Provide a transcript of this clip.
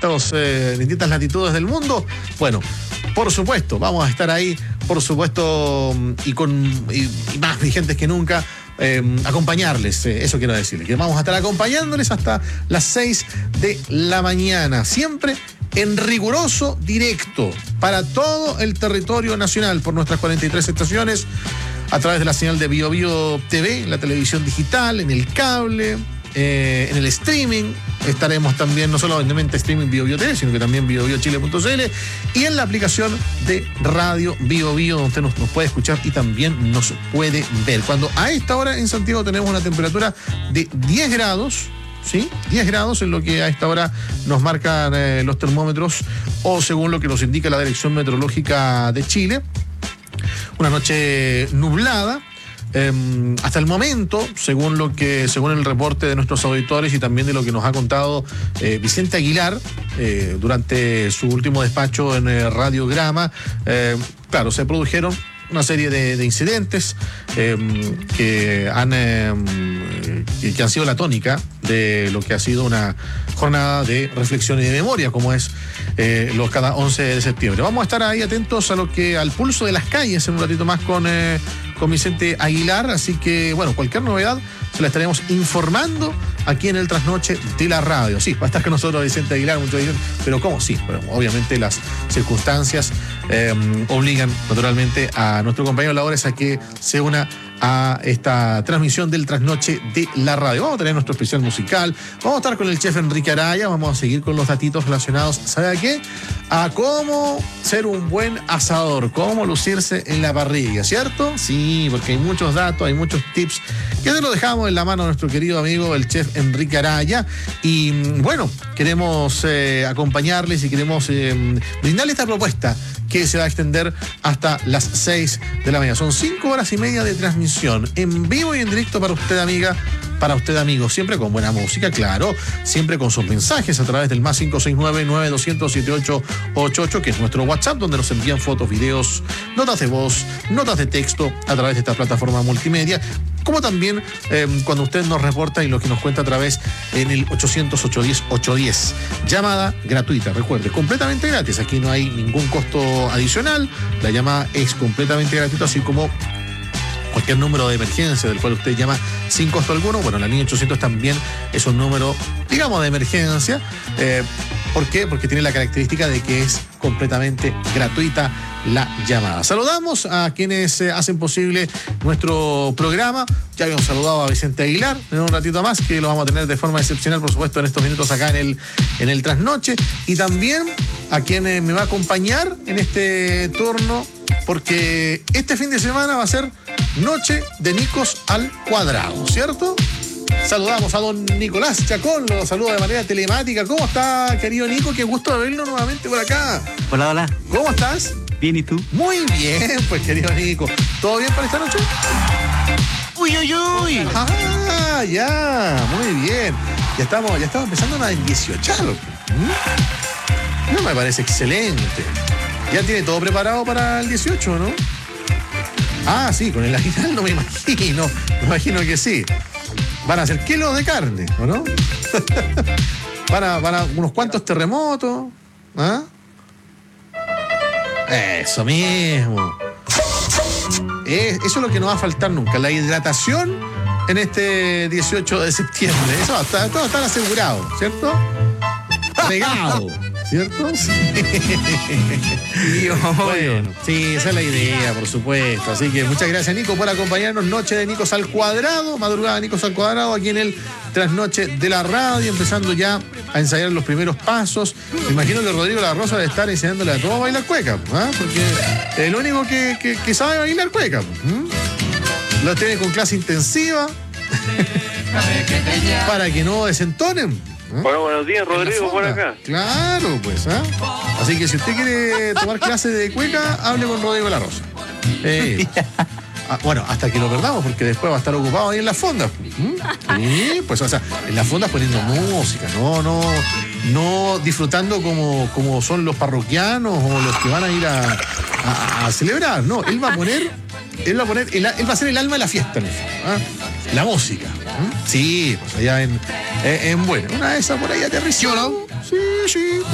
distintas latitudes del mundo. Bueno, por supuesto, vamos a estar ahí, por supuesto, y más vigentes que nunca, acompañarles, eso quiero decirles, que vamos a estar acompañándoles hasta las 6 de la mañana, siempre en riguroso directo para todo el territorio nacional por nuestras 43 estaciones, a través de la señal de Bio Bio TV, en la televisión digital, en el cable, en el streaming. Estaremos también, no solamente streaming Bio Bio TV, sino que también biobiochile.cl y en la aplicación de Radio Bio Bio, donde usted nos puede escuchar y también nos puede ver. Cuando a esta hora en Santiago tenemos una temperatura de 10 grados, ¿sí? 10 grados en lo que a esta hora nos marcan los termómetros o según lo que nos indica la Dirección Meteorológica de Chile. Una noche nublada. Hasta el momento, según el reporte de nuestros auditores y también de lo que nos ha contado Vicente Aguilar durante su último despacho en Radiograma, claro, se produjeron una serie de incidentes que han sido la tónica de lo que ha sido una jornada de reflexión y de memoria, como es cada 11 de septiembre. Vamos a estar ahí atentos al pulso de las calles en un ratito más con Vicente Aguilar, así que bueno, cualquier novedad se la estaremos informando aquí en el Trasnoche de la Radio. Sí, va a estar con nosotros Vicente Aguilar, muchos dicen, pero ¿cómo? Sí, pero obviamente las circunstancias obligan naturalmente a nuestro compañero Labores a que se una a esta transmisión del Trasnoche de la Radio. Vamos a tener nuestro especial musical, vamos a estar con el chef Enrique Araya, vamos a seguir con los datitos relacionados, ¿sabe a qué? A cómo ser un buen asador, cómo lucirse en la parrilla, ¿cierto? Sí, porque hay muchos datos, hay muchos tips que te lo dejamos en la mano a nuestro querido amigo el chef Enrique Araya y bueno, queremos acompañarles y queremos brindarle esta propuesta que se va a extender hasta las 6 de la mañana. Son 5 horas y media de transmisión en vivo y en directo para usted, amiga, para usted, amigo, siempre con buena música, claro, siempre con sus mensajes a través del más 569-9200-7888, que es nuestro WhatsApp, donde nos envían fotos, videos, notas de voz, notas de texto a través de esta plataforma multimedia, como también cuando usted nos reporta y lo que nos cuenta a través en el 800-810-810. Llamada gratuita, recuerde, completamente gratis. Aquí no hay ningún costo adicional. La llamada es completamente gratuita, así como cualquier número de emergencia del cual usted llama sin costo alguno. Bueno, la línea 800 también es un número, digamos, de emergencia. ¿Por qué? Porque tiene la característica de que es completamente gratuita la llamada. Saludamos a quienes hacen posible nuestro programa. Ya habíamos saludado a Vicente Aguilar en un ratito más, que lo vamos a tener de forma excepcional, por supuesto, en estos minutos acá en el Trasnoche. Y también a quien me va a acompañar en este turno, porque este fin de semana va a ser Noche de Nicos al Cuadrado, ¿cierto? Saludamos a don Nicolás Chacón, lo saludo de manera telemática. ¿Cómo está, querido Nico? Qué gusto de verlo nuevamente por acá. Hola, hola. ¿Cómo estás? Bien, ¿y tú? Muy bien, pues, querido Nico. ¿Todo bien para esta noche? ¡Uy, uy, uy! Ah, ya, muy bien. Ya estamos empezando una 18. No, me parece excelente. Ya tiene todo preparado para el 18, ¿no? Ah, sí, con el aguinaldo me imagino. Me imagino que sí. Van a hacer kilos de carne, ¿o no? van a unos cuantos terremotos. ¿Ah? Eso mismo. Eso es lo que no va a faltar nunca, la hidratación en este 18 de septiembre. Eso todo está asegurado, ¿cierto? Regado, ¿cierto? Sí. Bueno, sí, esa es la idea, por supuesto. Así que muchas gracias, Nico, por acompañarnos. Noche de Nicos al Cuadrado, madrugada de Nicos al Cuadrado, aquí en el Trasnoche de la Radio, empezando ya a ensayar los primeros pasos. Me imagino que Rodrigo La Rosa debe estar enseñándole a todos a bailar cueca, ¿eh? Porque es el único que sabe bailar cueca. Lo tiene con clase intensiva para que no desentonen. Bueno, buenos días, Rodrigo, por acá. Claro, pues, ¿ah? Así que si usted quiere tomar clase de cueca, hable con Rodrigo La Rosa. Bueno, hasta que lo perdamos, porque después va a estar ocupado ahí en las fondas. Sí, pues, o sea, en las fondas poniendo música, no disfrutando como son los parroquianos o los que van a ir a celebrar, no. Él va a ser el alma de la fiesta, ¿no? ¿Ah? La música. Sí, pues allá en bueno, una de esas por ahí aterrizó. Sí.